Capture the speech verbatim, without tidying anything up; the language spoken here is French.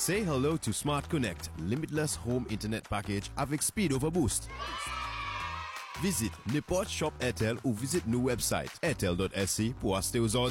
Say hello to Smart Connect, limitless home internet package avec Speed Overboost. Visite n'importe shop Airtel ou visite nos websites airtel dot s c pour acheter aux ordres.